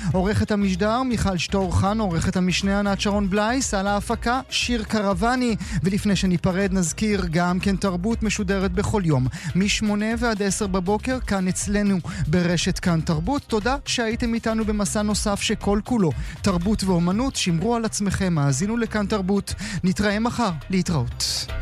עורכת המשדר מיכל שטורחן, עורכת המשנה ענת שרון בלייס, על ההפקה שיר קרבני. ולפני שניפרד נזכיר גם כן תרבות משודרת בכל יום מ8 ועד 10 בבוקר כאן אצלנו ברשת כאן תרבות. תודה שהייתם איתנו במסע נוסף שכל כולו תרבות ואומנות. שמרו על עצמכם, האזינו לכאן תרבות. נתראה מחר, להתראות.